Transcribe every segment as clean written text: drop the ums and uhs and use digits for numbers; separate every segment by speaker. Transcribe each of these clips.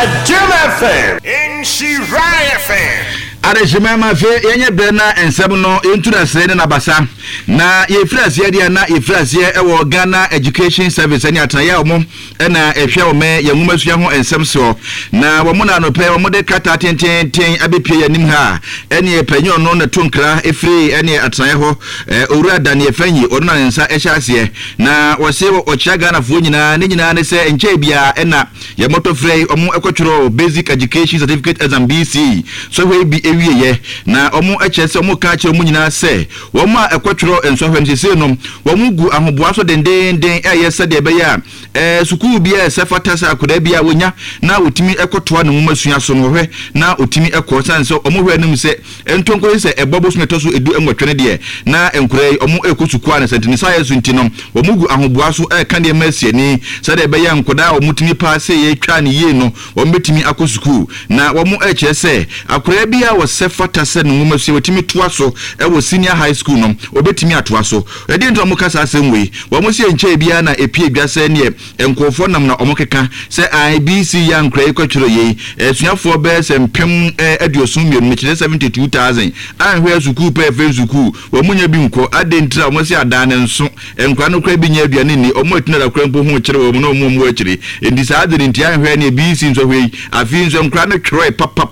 Speaker 1: Adum FM in Shirai FM.
Speaker 2: Adeshima mafe yenye brena ensem no entuna sene na basa na yefrase dia na yefrase ewo Ghana Education Service ani ataya omo na ehwe ome yenwumasua ho ensem so na womo na no pe womo de kata tenten abepie yanim ha ene epanyo no na tonkra efri ene ataya ho owura dan yefanyi ono na nsa ehyaase na wose ocha Ghana fo nyina ne nyina ne se enche bia ena ye moto frey omo ekotworo Basic Education Certificate exam BC so we bi wiye na omo echese omo ka kire omo nyina se omo a ekwotworo ensohwem sese no omo gu ahoboa so dendenden eyese de beya sukuu bia sefata sa akoda bia wonya na otimi ekotoa ne mmasua so no hwe na otimi ekosan so omo hwe anim se entonko se ebobo so metoso edu enwotwene de na enkurai omo ekosukua ne sentini sa yesu ntino omo gu ahoboa so eka de masiani se de beya nkoda omo timi pa se ye twa ne ye no omo betimi akosukuu na omo echese akoda bia sefata se no mmasua otimi toa so ewo senior high school no obetimi atoa so edi ndo omo kasa asemwe omo se enche bia na epie biase ne enkofo nam na omokeka se IBC yankrai kwatwiro yi esuafo be se mpem aduosum mi chire 72000 anhwe suku pe fe suku omunya bi nko adentra omosi adane nso enkwa no kwa bi nya aduane ni omo etuna da krampo hu chire wo no omo akire endi sa adere ntia anhwe ne BC nso hwe afi nso nkra no twere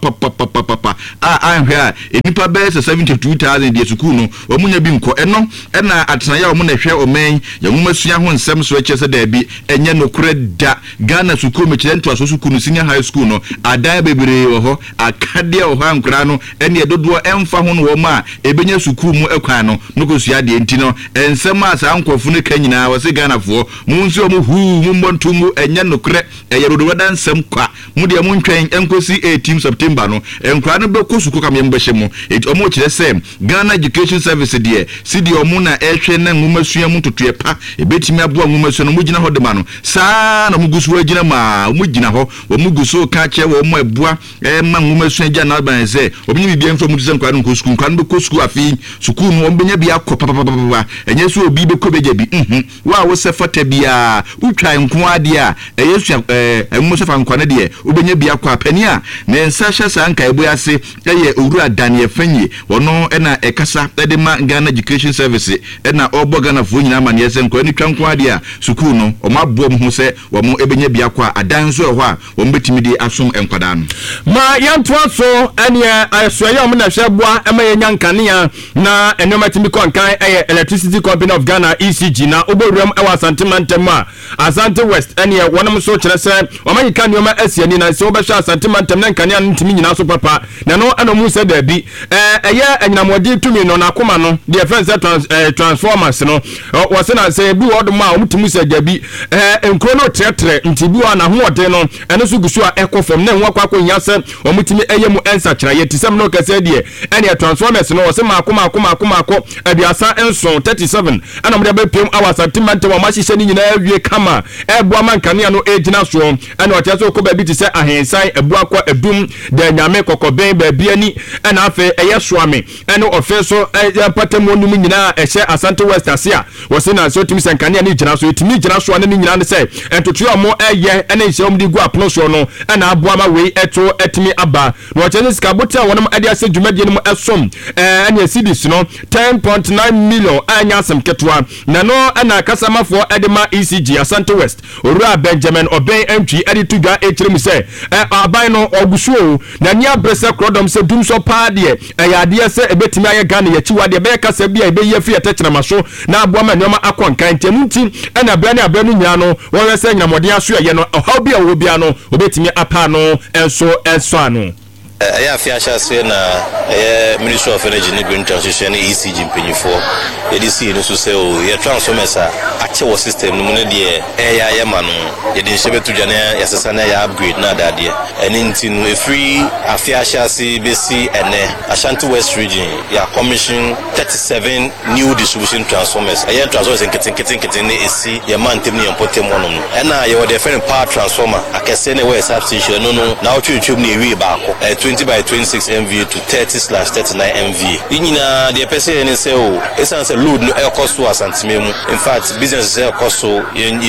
Speaker 2: papa anhwe a enipa be se 72000 de suku no omunya bi nko eno na atena ya omo na hwe omen yamumasua ho nsem so eche se da bi enye no kreda Ghana suku mechire nto aso suku no senior high school no adan bebere wo ho akade wo ha nkra no ene edodo emfa ho no wo ma ebenya suku mu ekwan no nokosua de enti no ensem asa ankofu ne kanyina wo se Ghana fo mu nso mu hu mu mbontumu enye no kre eyerodo wadan nsem kwa mu de mu ntwen enkosi 18 September no enkra no be kosuku kam yembehye mu eti omo kire se Ghana Education Service de sidi omo na ehwe na ngumasua mu totue pa ebetimi aboa ngumasua no mu gina hodema no saa na mugusu agina ma mugina ho wo mugusu ka che wo mo ebua ma ngumasu agina na ban se obinyi bibia mfa mutu se nkwa no kosuku nkwa no kosuku afi suku no ombenya bia kopapapapa enye so obi be kobeja bi wa wo se fata bia utwa nko ade a eyesu emu se fa nkwa ne de obenya bia kwa pani a ne nsa hye sa nka ebu ase eye owura Daniel Fanyi wono na ekasa de ma Ghana Education Service na obo Ghana fo nyina ma ne se nkwa ni twa nko ade a suku no omabo mu se womo ebenya bia kwa adan so ho a wom betimi di asom enkwada no
Speaker 3: ma yantoa so ene asoye om na hweboa ema yenya nkania na enoma timi konkan Electricity Company of Ghana ECG na oboruam ewa Asantemantem a Asante West ene wonom so kire se omanyika nioma asiani na se obehwa Asantemantem na nkania ntimi nyina so papa na no anomu se da bi eye enyinamodi tumi no na akoma no de friends transformers no wose na se bi wodom a omtimi se da bi enkro no tretre ntibuwa na hoode no eno so gusu a ekofom na nwa kwakọ nyase omutimi eyemu ensa kira ye tisem no kase die ene transformers no wose makoma aduasa enso 37 ana mo de be pem awa Asantemantem wa mahihye ni nyina awie kama ebua mankane no ejina so ene otia so ko ba bi ti se ahensan ebua kwa edum de nyame kokoben ba bi ani ena afa eye soame ene ofe so patemo num nyina ehye Asante West asia wose na so timi senkane ni jina so etimi jina so ne nyina ne se entotu omo eye ene nhye omdi gu apno so no ena aboa ma we eto etimi aba no chese skaboti a wonom ade ase dwumadie no esom ene cedis no 10.9 million anya asem ketwa na no ena kasamafo ede ma ECG Asante West owura Benjamin Oben entry ede tuga echirem se aban no ogusuo na nia brese krodom se dum so paade ade se ebetimi aye Ghana ye chiwade be kasa bia ebe ye fi etechirema so na aboa ma nyoma akonkan temunti ena bra ne abra no nyina no wo se nyamode aso ye no how bia wo bia no obetimi apa no enso ano
Speaker 4: ya fiasha se na Ministry of Energy and Green Transition ECG mpanyifo edisi no so se o ye transformers a ache system no ne de ya ma no ye de shebetu dwane ya sesa na ya upgrade na dade eni nti no free afiasha se besi ene Ashanti West region ya commission 37 new distribution transformers ye transformers keten ne esi ye man tem ne importem wono no na ye wo de friend power transformer akese ne we substation no na otwetwem ne wi ba ko 20 by 26 MVA to 30/39 MVA. Inina the person in say oh, it's a load no cost to Asantememu. In fact, business is cost so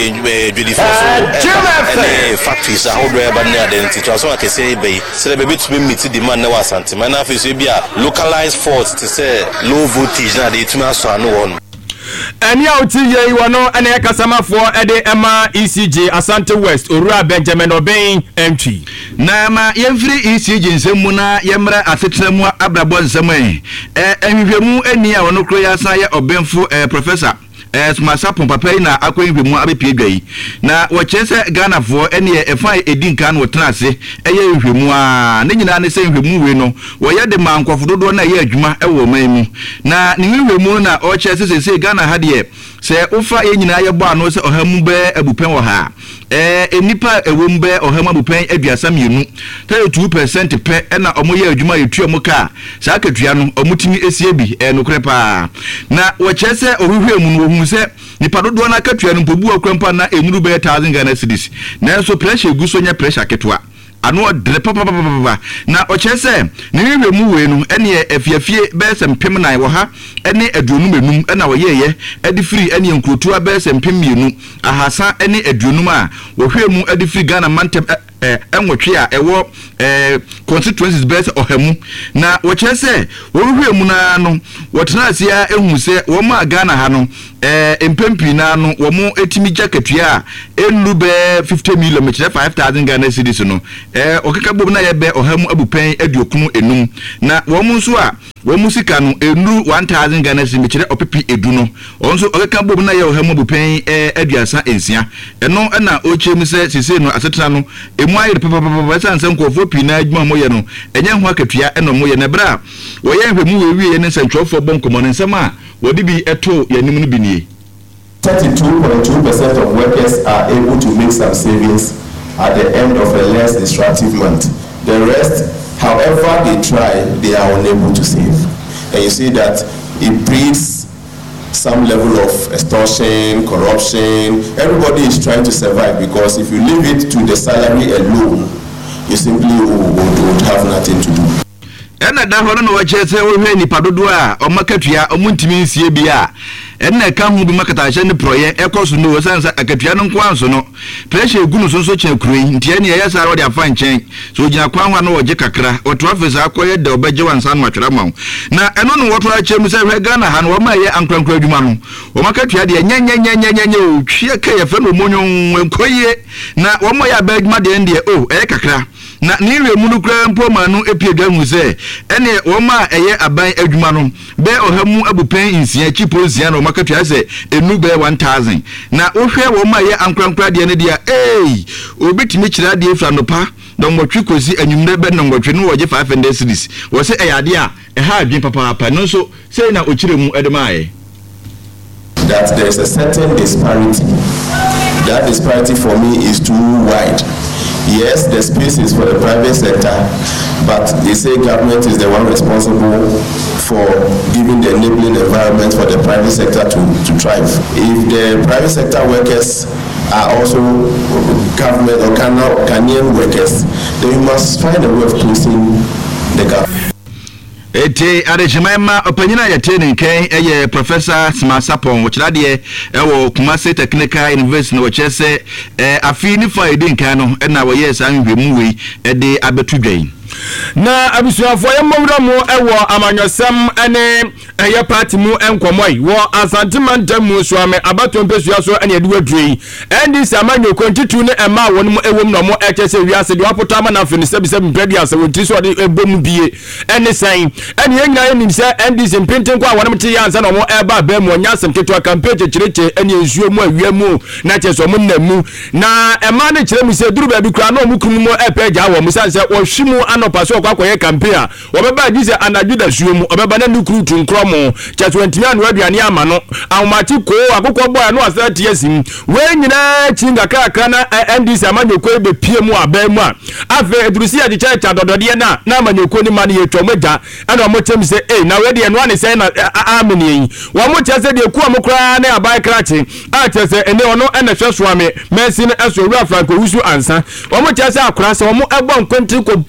Speaker 4: factories are how do identity. So I can say be so the baby to meet demand now Asantema. Na fi so bia localized faults to say low voltage na dey tuma so no one.
Speaker 3: Any out here you know and Kasama for Ede Emma ECG Asante West Ora Benjamin Obeying MT.
Speaker 2: Na ma yemfiri ECG nsemu na yemra asetremu abrabo nsemu ehwehwemu eni a wono kro ya san ye obenfu professor Smasapon papa na akoyinhwemu abepie dwai na wo chese Ghana fo ene efa edinka no tenase eye nhwemu a ne nyina ne se nhwemu we no wo ye de mankofo dodo na ye adwuma ewo manmu na ne nhwemu na o chese se Ghana ha de se ufa ye nyina ye bo ano se ohamu be abupen wo ha enipa ewom be ohamu abupen aduasa mienu 32% pe na omoye adwuma yetu omuka sa akatua no omutimi esie bi nokre pa na wo chese ohwehwemu no se nipa dodo na akatua no mpobu akwampa na enuru be 1000 Ghana cedis na so pressure gu so nya pressure ketwa ano dre papa na ochese ne hwehwemu we no ene efiafie be sempem nan wo ha ene aduonum enum na wo yeye edi free ene nkrotu be sempem mienu ahasa ene aduonum a wo hwemu edi free Ghana mantem enwotwe a ewo constituencies best ohemu na wo chese wo hwemu na no wo tenasia ehun se wo ma Ghana ha no empempi na no wo mo etimi jakatua enu be 50 million mechire 5000 Ghana cedis no okeka bom na ye be ohemu abupen aduokunu enum na wo mo nso a wo musika no enu 1000 Ghana cedis mechire opepi edu no onso okeka bom na ye ohemu abupen aduasa ensia eno na ochem se sise no asetena no emu ayire papa sanse nkofo pi na adwuma mo ye no enye ho akatua eno mo ye na bra wo ye hwemu we wie ne sentwofo bonkomo ne nsema wodi bi eto yanim no bi nie
Speaker 5: 32.2% of workers are able to make some savings at the end of a less destructive month. The rest, however they try, they are unable to save. And you see that it breeds some level of extortion, corruption. Everybody is trying to survive because if you leave it to the salary alone, you simply would have nothing to do.
Speaker 2: Ena da hono no wachese wo hwe nipa dodo a omakatua omuntimi nsie bia ena ka hu bi makata hye ne proye ekoso no sansa akatua no nkwanso no pressure egunu so chen kuroi ntie ne ya sare ode afa nchen so gina kwanwa no woje kakra oto office akoye de obeje wansa no atwera mawo na eno no woto achemu se hwe Ghana ha no wo ma ye ankrankra adwuma no wo makatua de nyenyenyenyenyenye o twie ka ye fe no monyon enkoye na wo mo ya ba adwuma de ndie o kakra na niwe munu kra mpo ma no epiedwa hu se ene wo ma eye aban adwuma no be ohamu abupen insia chipo nsia no makatua se enu be 1000 na ohwe wo ma ye ankrankra de ne dia obetimi kira de efra no pa dongwotwe kosi anyumre be dongwotwe no woje 500 cedis wo se eyade a ha adwen papa no so sei na okiremu edemae
Speaker 5: that there is a certain disparity. That disparity for me is too wide. Yes, the space is for the private sector, but they say government is the one responsible for giving the enabling environment for the private sector to thrive. If the private sector workers are also government or Ghanaian workers, then we must find a way of closing the gap.
Speaker 2: Ete arejimema opanyina ya training ken eye Professor Smasapon wochirade ewo Kumasi Technical University na wochese afi ni fa edin kan no na wo yes anhwemu wei ede abetudwan
Speaker 3: na abisuafo yemowra mu ewo amanyosem ene eye party mu enkomoi wo Asantema mu so ame abatonpesua so ene eduadui endi samanyo kontitu ne ema won mu ewom no mo echese wiase de wapota ama na fini sebisem mpedi ase wonti so de ebom bie ene san ene yenya enim se endi sempenten kwa won mte yansa no mo eba ba mu nyasem keto campaign chireche ene nsuo mu awia mu na cheso mo namu na ema ne chire mu se duru ba bi kra na mu kunu mu epeja wo mu sanse wo hwimu paso kwa koye campaign obeba dise anajuda suomu obeba na nukru tunkromo cha 20 anu aduane ama no awmati ko akokọ boy no asati yasim we nyina chinga kaka na ndc amanyoko ebe pie mu aba mu a afa edurusi ya cha dodode na amanyoko ni mani yetomeda ana mo tem se na we de no ane se na ameni wo mo chese de ku amokra na abai krachi a chese ene ono na hwesoame mercy na eso wura franco husu ansa wo mo chese akora se wo mo ebo nkwenti ko powura mu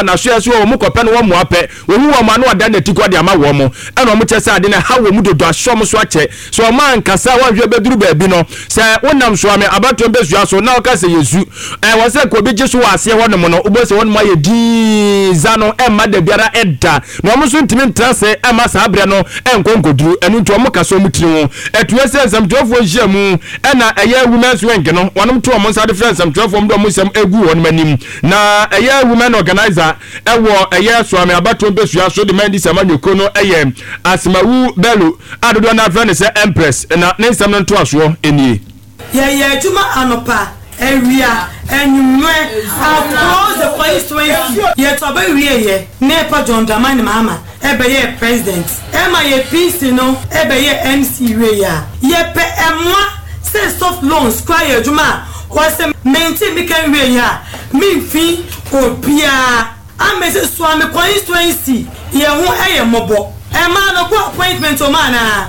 Speaker 3: na so so wo mu kope no wo mu ape wo hu wo ma no ada na tikwa de ama wo mo e no mo che sa ade na ha wo mu dodo asom so ache so man kasa wa hwe beduru ba bi no se wonam so ame abato besu so na o ka se yesu wo se ko bi je so ase ho no mo no ubo se wonma ye di zano e ma da biara edda no mo so ntimi ntrase e ma sa abre no enkonkoduru enu nto mo ka so mu tiri ho etuwe se samtofo hia mu e na eye women's wing no wonom to mo sa de friends samtofo mo do mo sem egu won manim na eye women organizer e wo eye so ame abato besu so de mandi samanyoko no eye Asmawu Bello adodo na friend se Empress na ne nsam no to aso enie
Speaker 6: ye juma anopa area enwe across the constituency ye to be wiye nepa John Dramani Mahama ebe ye president ema ye PC no ebe ye MC we ye pe emwa say soft loans kwa ye juma was maintain me kan we ya me fi obia amese so am constituency ye hu eye mobo ema no go appointment o mana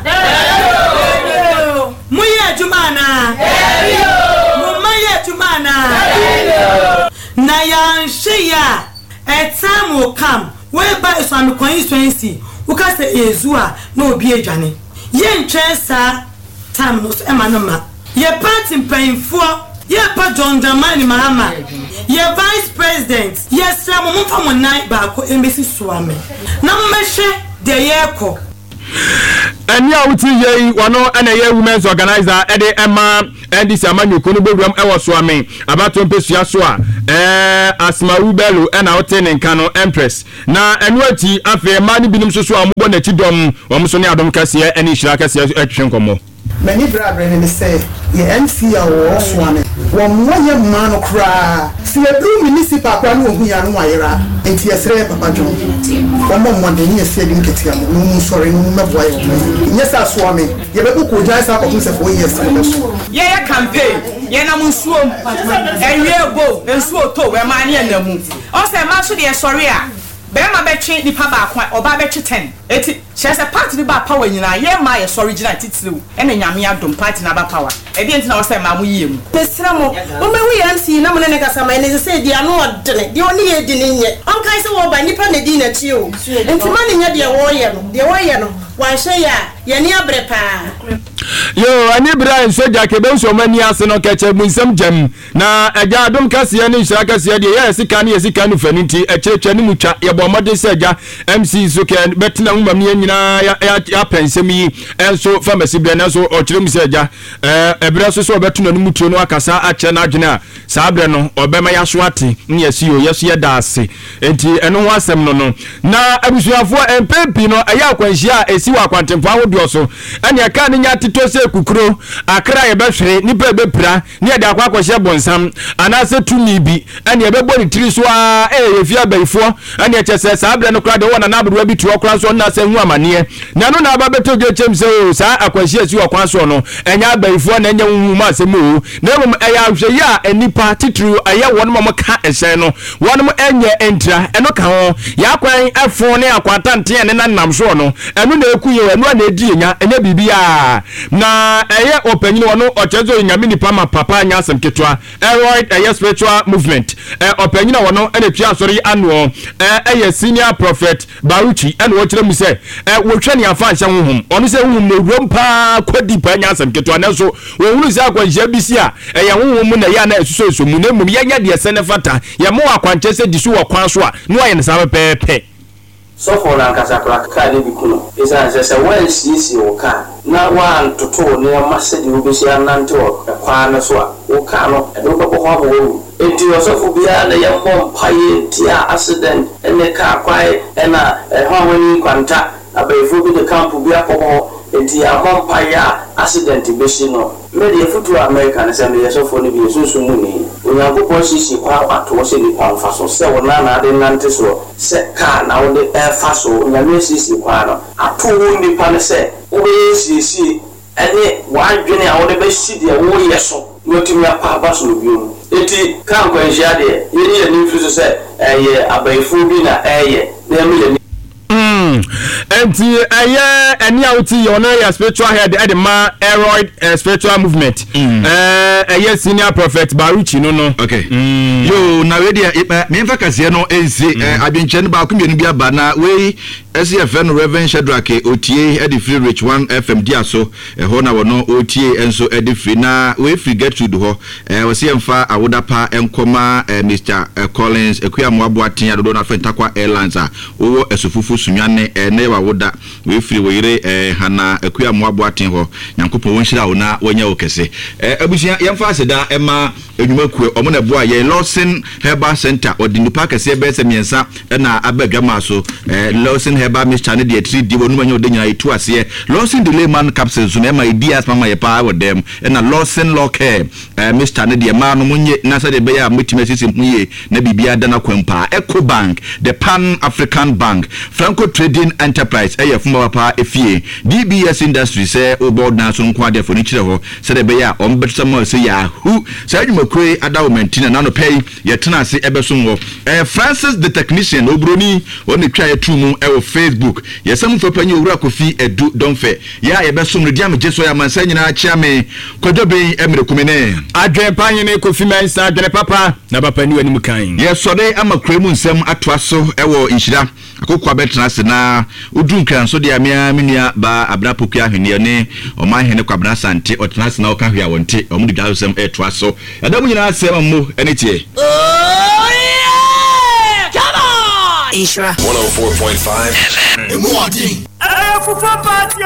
Speaker 6: muye juma na na ya shia a time will come whereby some constituency who can say ezua no be adwane ye ntwesa time no emanoma ye party painful ye pa John Dramani Mahama ye vice president ye slam mo fa mo nai ba ko embassy suame na mmehwe de yeko
Speaker 3: anya wuti yei wano ana ye women's organizer ede ema edi samanyoko no bewuram ewo so ame abato mpesua so a Asmawu Bello na hote ne nka no Empress na enu ati afi ma ni binim so so ambo na tidom wo so ne adom kase eni hira kase atwe nkomo
Speaker 7: many brother ne say ye MC a wo so ame wo mo ye ma no kra si e municipal kwa no hu ya no ayera enti esre papa jo wo mo de ni ese di nketia mo no sorry no meboa ye nye sa so ame ye be ko jai sa ko se fo yes
Speaker 8: ye campaign ye na mo suom ewie go ensuo to we ma ne na mu o se ma so de sorry a be ma be twe nipa ba kwa oba be twe 10 eti chese party ba power nyina ye ma ye sorry gina titiriu e na nyame adom party na ba power e bi enti na o se ma mo yiem
Speaker 6: pesra mo o me wi MC na mo ne kasa ma ne se dia no odene de oni ye di ne nye on kai se wo ba nipa na di na chi o enti ma ne nya de wo ye no wan hye ya ye ne abre pa
Speaker 3: yo ani Brian soja ke ben so mani ase no keche munsam jam na eja adom kase ne hira kase de ye sika no faninti echeche ni mutwa ye bo mode seja MC so ke betina humam ne nyina ya pensem yi enso pharmacy bre na so ochirem seja ebre so obetuno no mutuo no akasa ache na adwene a saa bre no obema ya so ate ne yesi yeso ye da ase enti eno ho asem no na abusuafo empepi no eya akwanhia esi wa akwantempo ahodo so ene aka ne nya tito se kukuro akra ye behwere nipa bepira ne ye da akwakwahye bonsam anase tumi bi ene ye bebo ni tiri so a ye fia baifo ene chese saa bre no kra de wona na abodwa bi tuo kra so na se hu amane na no na aba beto gechem se o saa akwahye esi wa kwan so no enya baifo na enya hu ma se mo na mum eya hwe ya enipa titru aya wonmo mo ka ehye no wonmo enye entra eno ka ho ya kwan efo ne akwatante ne nanam so no eno na ekuye eno na edi enya enya bibia na eye opanyini wono ochezo nyame nipa ma papa anya asem ketwa eroid eye spiritual movement opanyini wono ene twa asori anu eye senior prophet Baruchi ene wo kire mu se wo ne afa anhye honhom ono se honhom no wurom pa kwadi pa anya asem ketwa na so wo hunu se akwanhye bisi a eye honhom mu na ya na esuso so mu na mum yenya de sene fata ye mo akwanche se disu wo kwan so a no aye ne sa pepe
Speaker 9: so for na kasa ka de bikuno isa se wen sisi o ka na wan toto ne amase de obesi anante o kwa na so a o ka no e do ko ho ho enti so fu bia na ye mo mpaye tia accident ene ka kwai ena ho wani kwanta abefu bi de camp bia ko ho enti ya mo mpaye accident besi no me de futu America na se me so fo ne bi sunsun mu ni onyankopon sisi kwa ato se ni kwa mfa so se wona na de nante so se ka na wo de fa so nyame sisi kwa no ato wo ni pa ne se wo be sisi ene wadwene a wo de be hidi e wo yeso no timi apa ba so biom eti kan kwa nhia de ye ni ni mfi so se ye abaifo bi na na eme ye
Speaker 3: And any out your spiritual head at the ma aeroid spiritual movement. Yes, senior prophet Baruchi no.
Speaker 2: Okay. Yo, now ready me vacancy no ezi I've been checking ba kumbi bia ba na we SFN Reverend Shadrack OTA at the free rich 1 FM dia so ho na wono OTA enso at the free na we free get to do ho we see emfa awoda pa enkoma Mr Collins ekuya moaboaten adodo na Fentakwa Airlines a wo esofufu sunwane ne wawoda we free we yire hana ekuya moaboaten ho nyankopon wonhira wo na wonya wo kese abusia yemfa aseda ema enwumakuo omo na boa ye Lawson Herbal Center odinipa kese be semiensa na abadwama so Lawson Herbal Mr. Ne de 3D wonu manyo de nyina itu ase Lawson the layman capsules so na ma ideas mama ye pa with them na Lawson Lock Hair Mr. Ne de ma no munye na sa de be ya mutimesisi muye na bibia da na kwampa Ecobank the Pan African Bank Franco Trading Enterprise fuma pa efie DBS Industries say oboard na so nkwa de for ni kire ho se de be ya on better mo say ya hu say adwumakwe adawo mentina na no pay ye tena ase ebesom ho Francis the technician obroni oni twa ye tu mu Facebook yesam fapanye owura kofi edu donfe ya ebesom rediam jeso ya mansa nyina achia me kodobe emrekumene
Speaker 3: adwepanye ne kofi mensa adwene papa na papa ni wani mukan
Speaker 2: yesode amakremu nsem atoaso ewo inhira akokwa betena se na odunkan so de amia menua ba abrapoku ahwene ne omahene kwabna sante otena se na oka hwia wonte omudi dawsem etoaso adamu nyina asem mo enetie
Speaker 1: Ishra 104.5
Speaker 10: Imuadi Fufa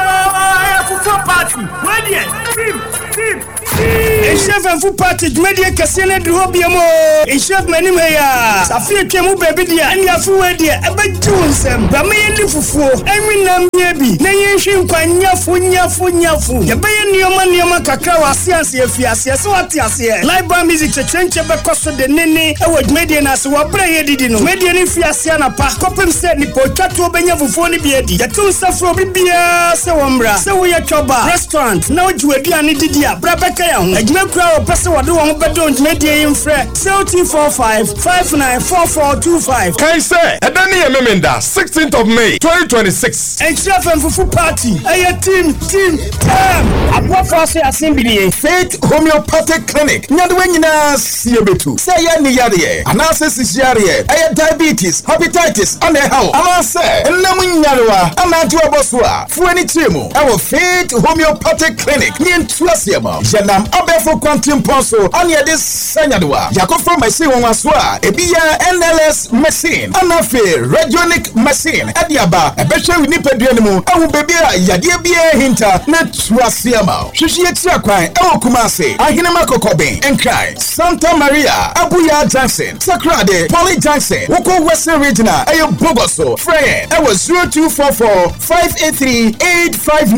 Speaker 10: party Media team Chef and full party media kasene drobiamo chef mani meya Safia kemu baby dia anya fuwe dia abajunzem ba me ndi fufuo enwi nam biebi na yenhwe nkwanyafu nyafu ya baye nioma kakra wasianse efiase so atiase live music chenche be koso de nene ewo media na so wabra yedidi no media ni fiase na pa kopem se ni potwato obenya fufuo ni biedi ya tunsafro bibia se womra se wo ya choba restaurant na ojuadua ni didi a brabeka ya ho ajmekura o pese wode wo bedo media infre 0245594425
Speaker 11: kai say edani ye memenda 16th of May 2026
Speaker 10: chef and fufu party team abwa force assembly
Speaker 11: Faith Homeopathic Clinic nyadwe nyina siebetu say ya ni yare anase sisiare diabetes hepatitis and how anase namunyarwa anatu obosua fuani timu our Faith Homeopathic Clinic ni ntuasiema janam abefo quantum ponso anya this sanyadwa yakofo machine wonwasoa ebiya NLS machine anafe radionic machine adiaba ebehwe nipadua mu awu bebia yade bia hinta na tuasiema hwehwe tira kwan ewo kumase ahine makokoben enkrai Santa Maria Abuya Johnson Sakrade Polly Johnson woko Western Regional ayo Bogoso Frey ewo 0244 583 859